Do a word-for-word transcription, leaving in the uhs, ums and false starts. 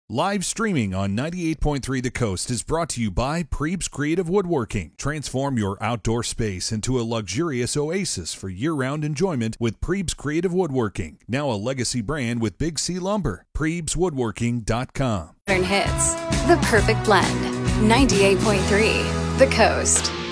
Live streaming on ninety-eight point three The Coast is brought to you by Prebes Creative Woodworking. Transform your outdoor space into a luxurious oasis for year-round enjoyment with Prebes Creative Woodworking. Now a legacy brand with Big C Lumber. Prebes Woodworking dot com. Hits. The perfect blend. ninety-eight point three The Coast.